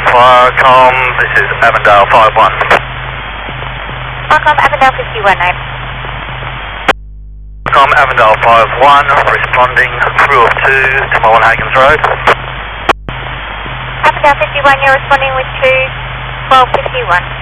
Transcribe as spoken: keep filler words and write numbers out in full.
Firecom, this is Avondale five one. Firecom, Avondale fifty-one, over. Firecom, Avondale five one, responding crew of two to Mullenhagens Road. Avondale fifty-one, you're responding with two twelve fifty-one.